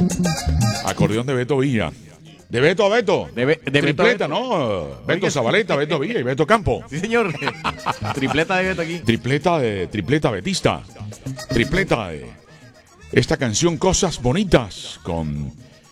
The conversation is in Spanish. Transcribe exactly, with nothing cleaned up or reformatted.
Acordeón de Beto Villa. De Beto a Beto. De, Be- de Tripleta, Beto a Beto. ¿no? Beto Oiga. Zabaleta, Beto Villa y Beto Campo. Sí, señor. Tripleta de Beto aquí. Tripleta de Tripleta Betista. Tripleta de esta canción Cosas Bonitas con